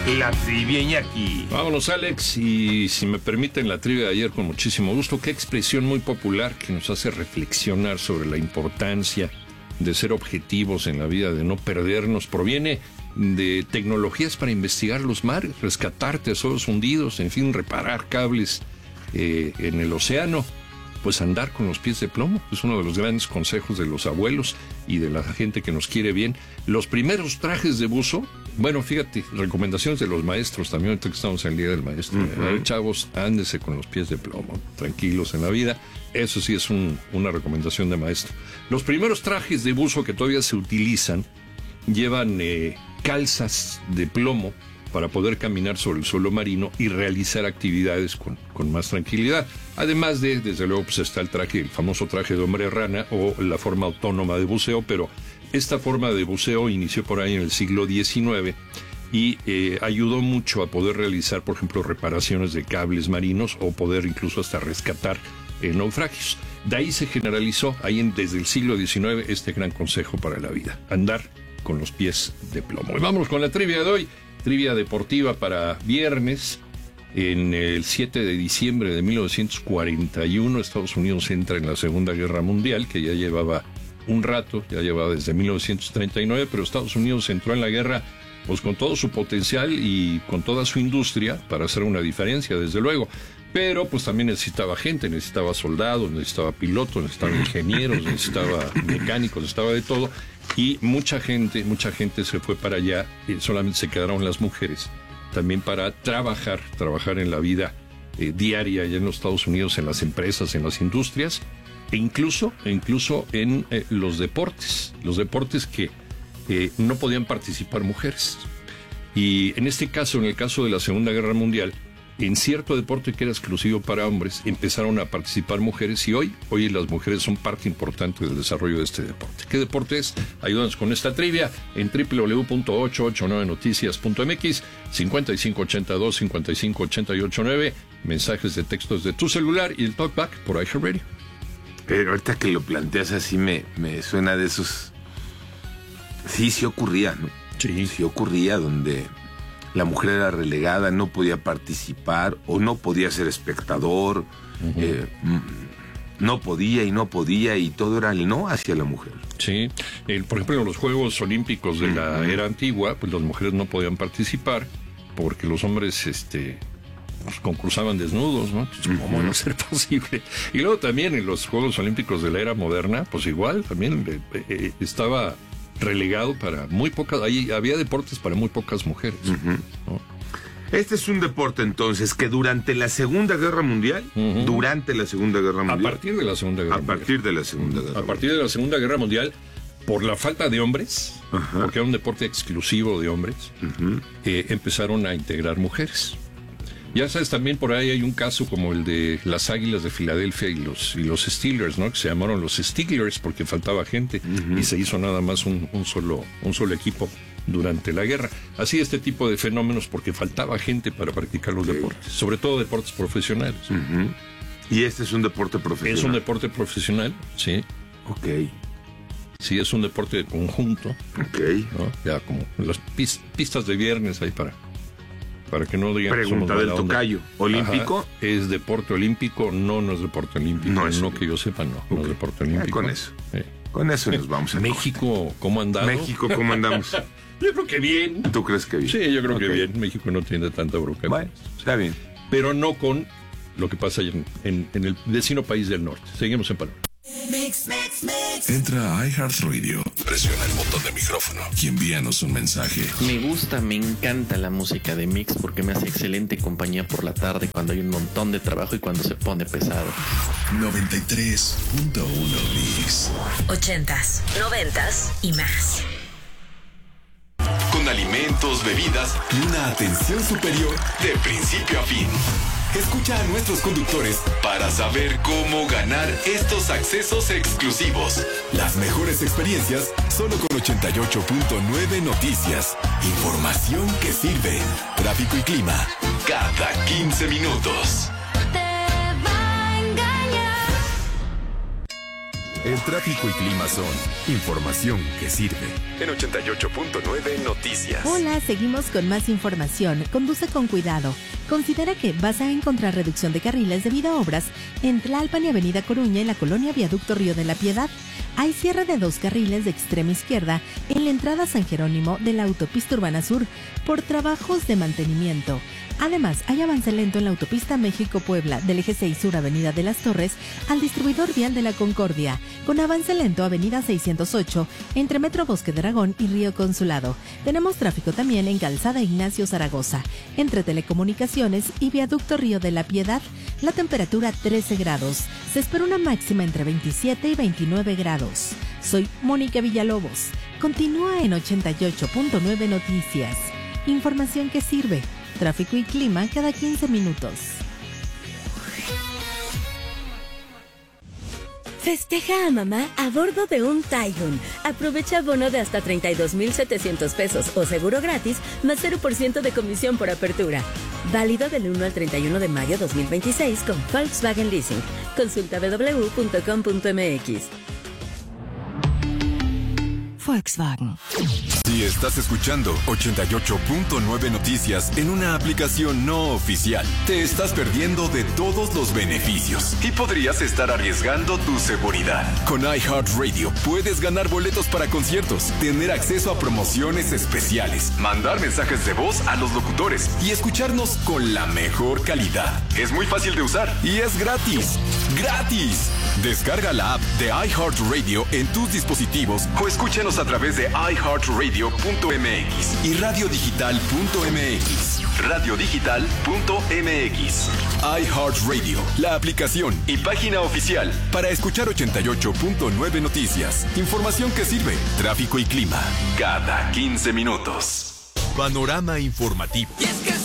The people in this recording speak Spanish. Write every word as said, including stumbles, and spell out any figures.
la trivia, Iñaki. Vámonos, Alex, y si me permiten la trivia de ayer con muchísimo gusto. Qué expresión muy popular que nos hace reflexionar sobre la importancia de ser objetivos en la vida, de no perdernos. Proviene de tecnologías para investigar los mares, rescatar tesoros hundidos, en fin, reparar cables eh, en el océano. Pues andar con los pies de plomo es uno de los grandes consejos de los abuelos y de la gente que nos quiere bien. Los primeros trajes de buzo, bueno, fíjate, recomendaciones de los maestros también, ahorita que estamos en el Día del Maestro. Uh-huh. A ver, chavos, ándese con los pies de plomo, tranquilos en la vida. Eso sí es un, una recomendación de maestro. Los primeros trajes de buzo que todavía se utilizan llevan eh, calzas de plomo para poder caminar sobre el suelo marino y realizar actividades con, con más tranquilidad. Además de, desde luego, pues está el traje, el famoso traje de hombre rana o la forma autónoma de buceo, pero esta forma de buceo inició por ahí en el siglo diecinueve y eh, ayudó mucho a poder realizar, por ejemplo, reparaciones de cables marinos o poder incluso hasta rescatar eh, naufragios. De ahí se generalizó, ahí en, desde el siglo diecinueve, este gran consejo para la vida: andar con los pies de plomo. Y vamos con la trivia de hoy. Trivia deportiva para viernes. En el siete de diciembre de mil novecientos cuarenta y uno, Estados Unidos entra en la Segunda Guerra Mundial, que ya llevaba un rato, ya llevaba desde mil novecientos treinta y nueve, pero Estados Unidos entró en la guerra pues con todo su potencial y con toda su industria para hacer una diferencia, desde luego. Pero pues también necesitaba gente, necesitaba soldados, necesitaba pilotos, necesitaba ingenieros, necesitaba mecánicos, necesitaba de todo. Y mucha gente, mucha gente se fue para allá, y solamente se quedaron las mujeres, también para trabajar, trabajar en la vida eh, diaria allá en los Estados Unidos, en las empresas, en las industrias, e incluso, e incluso en eh, los deportes, los deportes que eh, no podían participar mujeres. Y en este caso, en el caso de la Segunda Guerra Mundial, en cierto deporte que era exclusivo para hombres, empezaron a participar mujeres y hoy, hoy las mujeres son parte importante del desarrollo de este deporte. ¿Qué deporte es? Ayúdanos con esta trivia en doble u doble u doble u punto ochocientos ochenta y nueve noticias punto m x, cincuenta y cinco ochenta y dos, cincuenta y cinco ochenta y ocho nueve, mensajes de textos de tu celular y el talkback por iHeartRadio. Pero ahorita que lo planteas así me, me suena de esos... Sí, sí ocurría, ¿no? Sí. Sí ocurría donde la mujer era relegada, no podía participar o no podía ser espectador, uh-huh. eh, no podía y no podía y todo era el no hacia la mujer. Sí, el, por ejemplo en los Juegos Olímpicos de la uh-huh. era antigua, pues las mujeres no podían participar porque los hombres este, pues, concursaban desnudos, ¿no? Pues, ¿cómo uh-huh. no ser posible? Y luego también en los Juegos Olímpicos de la era moderna, pues igual, también eh, eh, estaba relegado para muy pocas, ahí había deportes para muy pocas mujeres. Uh-huh. ¿no? Este es un deporte entonces que durante la Segunda Guerra Mundial, uh-huh. durante la Segunda Guerra Mundial, a partir de la Segunda Guerra a Mundial, partir de la Segunda Guerra, a partir de la Segunda Guerra Mundial, por la falta de hombres, uh-huh. porque era un deporte exclusivo de hombres, uh-huh. eh, empezaron a integrar mujeres. Ya sabes, también por ahí hay un caso como el de las Águilas de Filadelfia y los y los Steelers, ¿no? Que se llamaron los Steelers porque faltaba gente uh-huh. y se hizo nada más un, un solo un solo equipo durante la guerra. Así este tipo de fenómenos porque faltaba gente para practicar los okay. deportes, sobre todo deportes profesionales. Uh-huh. Y este es un deporte profesional. Es un deporte profesional, sí. Ok. Sí, es un deporte de conjunto. Ok. ¿no? Ya como las pist- pistas de viernes hay para... Para que no digan pregunta que del tocayo. ¿Olímpico? Ajá. ¿Es deporte olímpico? No, no es deporte olímpico. No, es no que yo sepa, no. Okay. No es deporte olímpico. Eh, con eso. Sí. Con eso nos vamos a México, corte. ¿Cómo andamos? México, ¿cómo andamos? Yo creo que bien. ¿Tú crees que bien? Sí, yo creo okay. que bien. México no tiene tanta bronca. Bueno, está bien. Pero no con lo que pasa en, en, en el vecino país del norte. Seguimos en Panamá. Mix, mix, mix. Entra a iHeartRadio, presiona el botón de micrófono y envíanos un mensaje. Me gusta, me encanta la música de Mix porque me hace excelente compañía por la tarde cuando hay un montón de trabajo y cuando se pone pesado. noventa y tres punto uno Mix. Ochentas, noventas y más. Con alimentos, bebidas y una atención superior de principio a fin. Escucha a nuestros conductores para saber cómo ganar estos accesos exclusivos. Las mejores experiencias solo con ochenta y ocho punto nueve Noticias. Información que sirve. Tráfico y clima cada quince minutos. El tráfico y clima son información que sirve. En ochenta y ocho punto nueve Noticias. Hola, seguimos con más información. Conduce con cuidado. Considera que vas a encontrar reducción de carriles debido a obras en Tlalpan y Avenida Coruña en la colonia Viaducto Río de la Piedad. Hay cierre de dos carriles de extrema izquierda en la entrada a San Jerónimo de la autopista Urbana Sur por trabajos de mantenimiento. Además, hay avance lento en la autopista México-Puebla del eje seis Sur Avenida de las Torres al distribuidor vial de la Concordia, con avance lento Avenida seiscientos ocho entre Metro Bosque de Aragón y Río Consulado. Tenemos tráfico también en Calzada Ignacio Zaragoza, entre Telecomunicaciones y Viaducto Río de la Piedad. La temperatura trece grados. Se espera una máxima entre veintisiete y veintinueve grados. Soy Mónica Villalobos. Continúa en ochenta y ocho punto nueve Noticias. Información que sirve. Tráfico y clima cada quince minutos. Festeja a mamá a bordo de un Taigun. Aprovecha bono de hasta treinta y dos mil setecientos pesos o seguro gratis más cero por ciento de comisión por apertura. Válido del uno al treinta y uno de mayo dos mil veintiséis con Volkswagen Leasing. Consulta doble u doble u doble u punto com punto m x. Volkswagen. Si estás escuchando ochenta y ocho punto nueve Noticias en una aplicación no oficial, te estás perdiendo de todos los beneficios y podrías estar arriesgando tu seguridad. Con iHeartRadio puedes ganar boletos para conciertos, tener acceso a promociones especiales, mandar mensajes de voz a los locutores y escucharnos con la mejor calidad. Es muy fácil de usar y es gratis. ¡Gratis! Descarga la app de iHeartRadio en tus dispositivos o escúchanos a través de i heart radio punto m x y radio digital punto m x. radio digital punto m x. iHeartRadio, la aplicación y página oficial para escuchar ochenta y ocho punto nueve Noticias. Información que sirve. Tráfico y clima cada quince minutos. Panorama informativo. Y es que